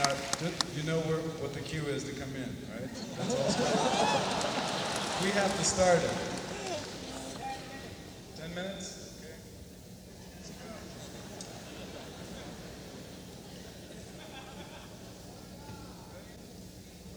You know what the cue is to come in, right? That's all. We have to start it. 10 minutes?